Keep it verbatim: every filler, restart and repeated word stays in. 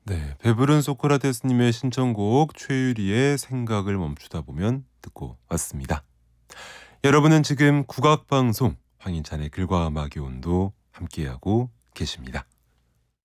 네, 배부른 소크라테스님의 신청곡 최유리의 생각을 멈추다 보면 듣고 왔습니다. 여러분은 지금 국악방송 황인찬의 글과 음악의 온도 함께하고 계십니다.